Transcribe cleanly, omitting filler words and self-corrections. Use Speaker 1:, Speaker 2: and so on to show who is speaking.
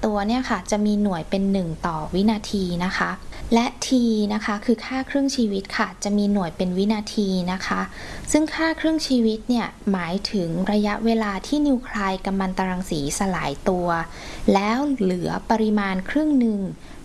Speaker 1: ตัวเนี่ยค่ะจะมีหน่วยเป็น1ต่อวินาทีนะคะและ t นะคะคือค่าครึ่งชีวิตค่ะจะมีหน่วยเป็นวินาทีนะคะซึ่งค่าครึ่งชีวิตเนี่ยหมายถึงระยะเวลาที่นิวเคลายกัมมันตรังสีสลายตัวแล้วเหลือปริมาณครึ่งหนึ่ง